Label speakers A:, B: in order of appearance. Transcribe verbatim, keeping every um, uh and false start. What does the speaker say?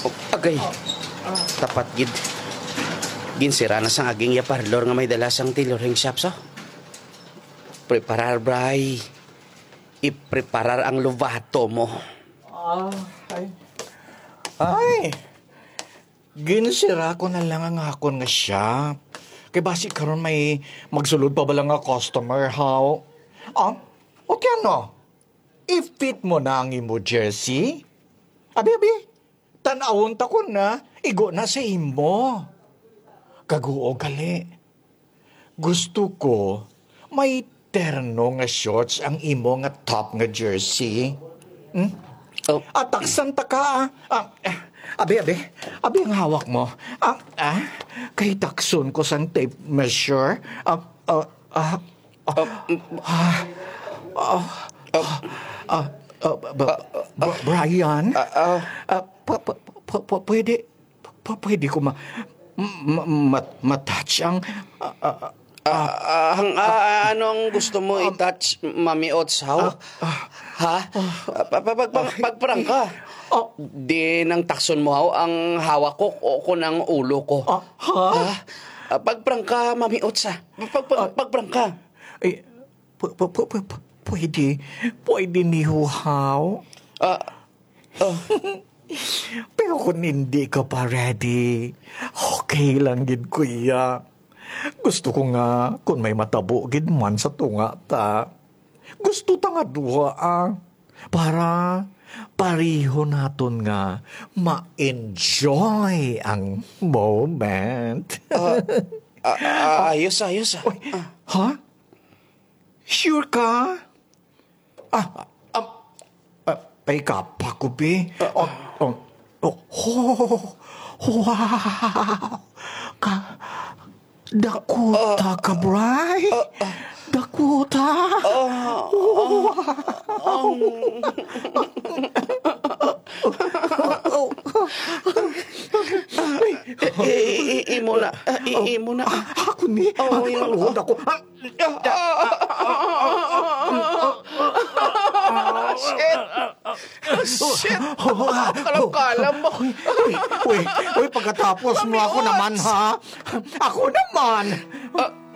A: Agay, tapat gid. Ginsira na sang aging yaparlor nga may dala sang tailoring shop so. Preparar, bray. Ipreparar ang luvato mo.
B: Ah, ay. Ay. Ginsira ko na lang ang hakon nga siya. Kay basi karon may magsulod pa ba lang nga customer, how? Ah, o no? I-fit mo na ang imo jersey? Abi, abi. Tanawon ta ko na. Igo na sa imo. Kaguo gali. Gusto ko may terno nga shorts ang imo nga top nga jersey. Hmm?
A: Oh.
B: At taksan ta ka. Ah, ah, abi, abi. Abi ang hawak mo. Ah, ah. Kay takson ko sang tape measure. Ah, ah, ah. Ah, ah, ah, ah, ah, ba- ba- Brian?
A: Ah,
B: Ah, pa- pa- pa- pa- pwede, pa- pwede ko ma, ma, ma- matouch ang, ah, ah,
A: ah, ah, ang ah, anong gusto mo i-touch, Mami Ots, how? Ha? Pa- pa- pag- pag- Pagparang ka.
B: Oh.
A: Di ng takson mo, how, ang hawak ko o ko ng ulo ko.
B: Ah, ha?
A: Ah, Pagparang ka, Mami Ots, ha? Pag, pag, Pagparang ka.
B: Eh, pu- pu- pu- pu- pu- pwede, pwede ni Huhaw.
A: Ah, oh.
B: Pero kung hindi ka pa ready, okay lang gid kuya. Gusto ko nga kung may matabo gid man sa tunga ta. Gusto ta nga duha ah. Para pariho naton nga ma-enjoy ang moment.
A: Ah, ah, ayos, ayos. ah.
B: Oy, ha? Sure ka? Ah, um, uh, ay kapakubi. Oh, oh, oh, oh, wow. Ka, dakuta ka, Bri? Dakuta?
A: Imo na. Imo na.
B: Ako ni?
A: Oh, yun.
B: Malood ako.
A: Shit! Shit! Kalam-kalam mo.
B: Uy, uy, uy, pagkatapos mo ako naman, ha? Ako naman.
A: Ah,